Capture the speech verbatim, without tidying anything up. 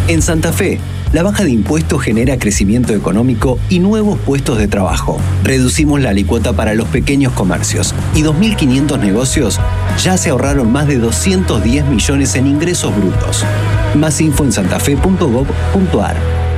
En Santa Fe, la baja de impuestos genera crecimiento económico y nuevos puestos de trabajo. Reducimos la alícuota para los pequeños comercios y dos mil quinientos negocios ya se ahorraron más de doscientos diez millones en ingresos brutos. Más info en santafe punto gob punto ar.